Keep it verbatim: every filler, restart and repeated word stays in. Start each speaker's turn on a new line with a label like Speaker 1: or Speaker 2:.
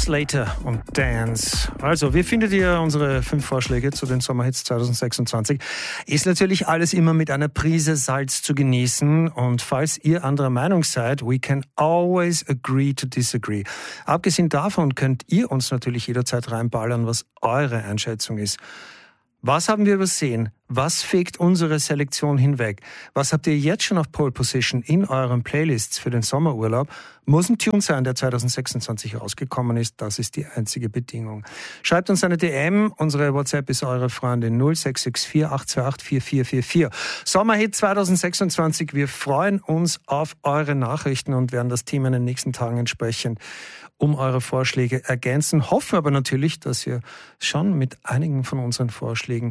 Speaker 1: Slater und Dance. Also, wie findet ihr unsere fünf Vorschläge zu den Sommerhits zwanzig sechsundzwanzig? Ist natürlich alles immer mit einer Prise Salz zu genießen. Und falls ihr anderer Meinung seid, we can always agree to disagree. Abgesehen davon könnt ihr uns natürlich jederzeit reinballern, was eure Einschätzung ist. Was haben wir übersehen? Was fegt unsere Selektion hinweg? Was habt ihr jetzt schon auf Pole Position in euren Playlists für den Sommerurlaub? Muss ein Tune sein, der zwanzig sechsundzwanzig rausgekommen ist. Das ist die einzige Bedingung. Schreibt uns eine D M. Unsere WhatsApp ist eure Freundin null sechs sechs vier acht zwei acht vier vier vier vier. Sommerhit zwanzig sechsundzwanzig. Wir freuen uns auf eure Nachrichten und werden das Team in den nächsten Tagen entsprechend um eure Vorschläge ergänzen. Hoffen aber natürlich, dass ihr schon mit einigen von unseren Vorschlägen